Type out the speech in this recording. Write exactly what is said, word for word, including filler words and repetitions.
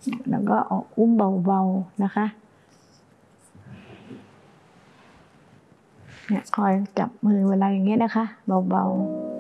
แล้วก็ออกอุ้มเบาๆนะคะเนี่ยคอยจับมือเวลาอย่างเงี้ยนะคะเบาๆ